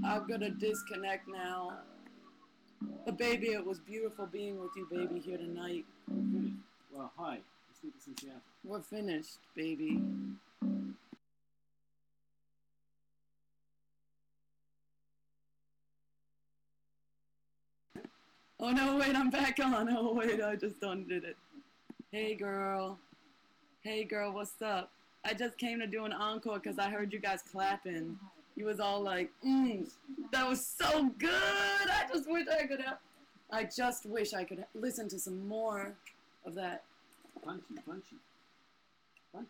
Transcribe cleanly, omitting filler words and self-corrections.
I'm gonna disconnect now. But baby, it was beautiful being with you, baby, here tonight. We're finished. Well, hi. Let's do this in Seattle. We're finished, baby. Oh no, wait, I'm back on. Oh wait, I just undid it. Hey girl. Hey girl, what's up? I just came to do an encore because I heard you guys clapping. You was all like, that was so good. I just wish I could listen to some more of that. Punchy, punchy.